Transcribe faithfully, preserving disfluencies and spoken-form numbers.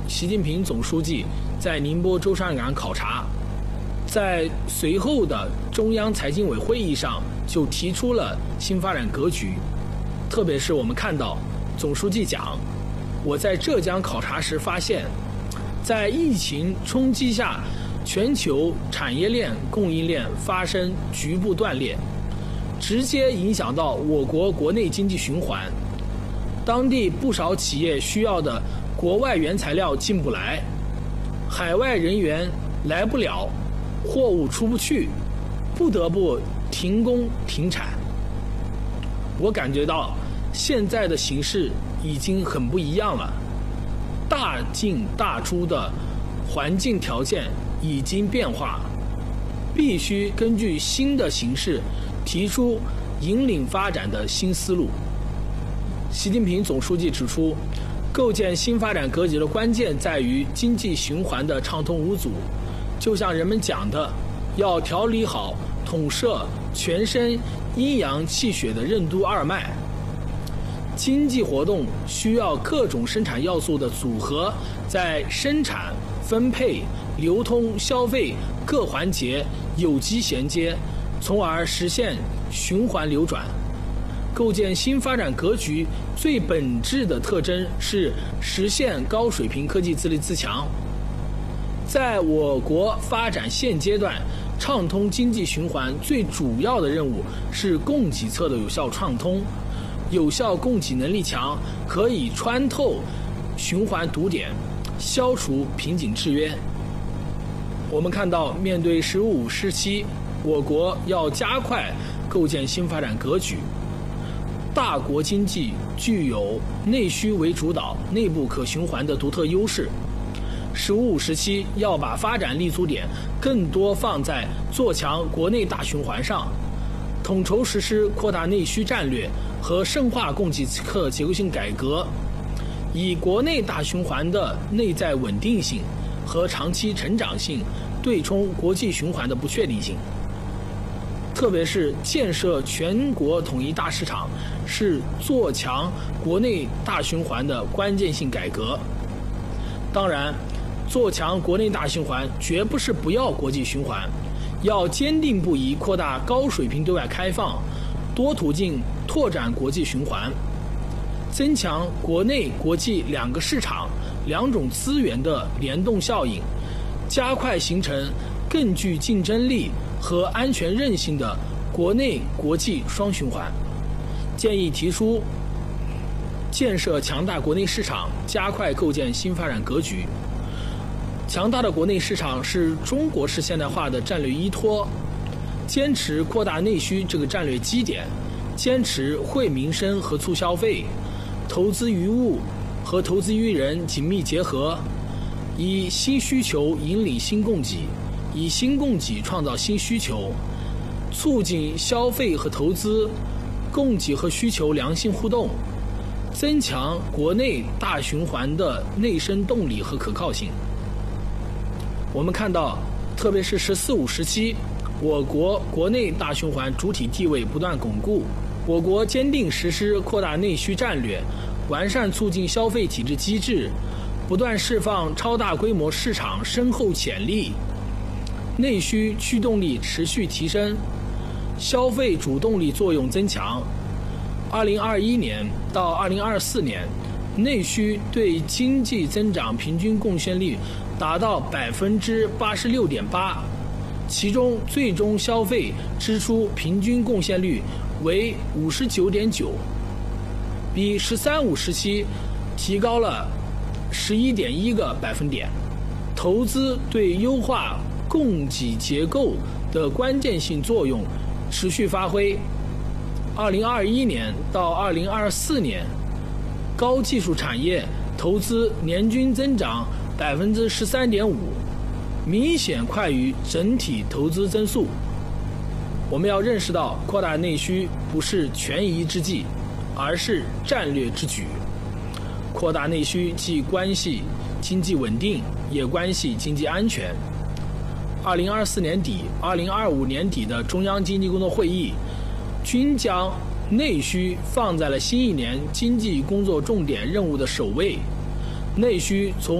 习近平总书记在宁波舟山港考察，在随后的中央财经委会议上就提出了新发展格局。特别是我们看到总书记讲，我在浙江考察时发现，在疫情冲击下，全球产业链供应链发生局部断裂，直接影响到我国国内经济循环。当地不少企业需要的国外原材料进不来，海外人员来不了，货物出不去，不得不停工停产。我感觉到现在的形势已经很不一样了，大进大出的环境条件已经变化，必须根据新的形势提出引领发展的新思路。习近平总书记指出，构建新发展格局的关键在于经济循环的畅通无阻。就像人们讲的，要调理好统摄全身阴阳气血的任督二脉。经济活动需要各种生产要素的组合，在生产、分配、流通、消费各环节有机衔接，从而实现循环流转。构建新发展格局最本质的特征是实现高水平科技自立自强。在我国发展现阶段，畅通经济循环最主要的任务是供给侧的有效畅通。有效供给能力强，可以穿透循环堵点，消除瓶颈制约。我们看到，面对“十五五”时期，我国要加快构建新发展格局。大国经济具有内需为主导、内部可循环的独特优势。“十五五”时期要把发展立足点更多放在做强国内大循环上，统筹实施扩大内需战略和深化供给侧结构性改革，以国内大循环的内在稳定性和长期成长性对冲国际循环的不确定性。特别是建设全国统一大市场是做强国内大循环的关键性改革。当然，做强国内大循环绝不是不要国际循环，要坚定不移扩大高水平对外开放，多途径拓展国际循环，增强国内国际两个市场、两种资源的联动效应，加快形成更具竞争力和安全韧性的国内国际双循环。建议提出建设强大国内市场，加快构建新发展格局。强大的国内市场是中国式现代化的战略依托，坚持扩大内需这个战略基点，坚持惠民生和促消费，投资于物和投资于人紧密结合，以新需求引领新供给，以新供给创造新需求，促进消费和投资、供给和需求良性互动，增强国内大循环的内生动力和可靠性。我们看到，特别是“十四五”时期，我国国内大循环主体地位不断巩固，我国坚定实施扩大内需战略，完善促进消费体制机制，不断释放超大规模市场深厚潜力，内需驱动力持续提升，消费主动力作用增强。二零二一年到二零二四年，内需对经济增长平均贡献率达到百分之八十六点八，其中最终消费支出平均贡献率为五十九点九，比“十三五”时期提高了十一点一个百分点。投资对优化供给结构的关键性作用持续发挥。二零二一年到二零二四年，高技术产业投资年均增长百分之十三点五，明显快于整体投资增速。我们要认识到，扩大内需不是权宜之计，而是战略之举。扩大内需既关系经济稳定，也关系经济安全。二零二四年底、二零二五年底的中央经济工作会议均将内需放在了新一年经济工作重点任务的首位。内需从